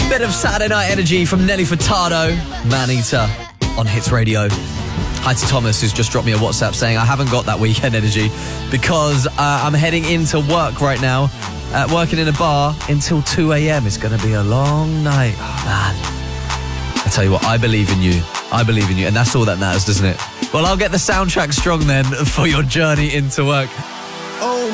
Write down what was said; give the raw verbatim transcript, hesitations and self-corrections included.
Bit of Saturday Night Energy from Nelly Furtado, Man Eater on Hits Radio. Hi to Thomas, who's just dropped me a WhatsApp saying I haven't got that weekend energy because uh, I'm heading into work right now, uh, working in a bar until two a.m. It's going to be a long night. Oh, man. I tell you what, I believe in you. I believe in you, and that's all that matters, doesn't it? Well, I'll get the soundtrack strong then for your journey into work.